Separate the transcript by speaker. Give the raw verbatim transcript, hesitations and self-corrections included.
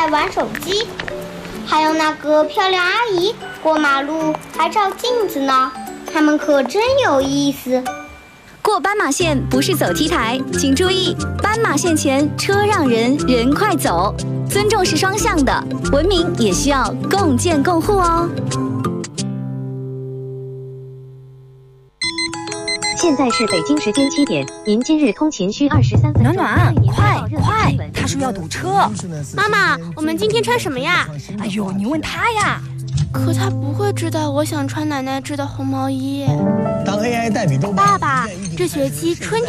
Speaker 1: 玩手机，还有那个漂亮阿姨过马路还照镜子呢，他们可真有意思。
Speaker 2: 过斑马线不是走 T 台，请注意，斑马线前车让人，人快走。尊重是双向的，文明也需要共建共护哦。
Speaker 3: 现在是北京时间七点，您今日通勤需二十三分钟。
Speaker 4: 暖暖，快快，他说要堵车。
Speaker 5: 妈妈，我们今天穿什么呀？
Speaker 4: 哎呦，你问他呀。
Speaker 5: 可他不会知道我想穿奶奶织的红毛衣。
Speaker 6: 当 A I 代笔动
Speaker 5: 爸爸，这学期春天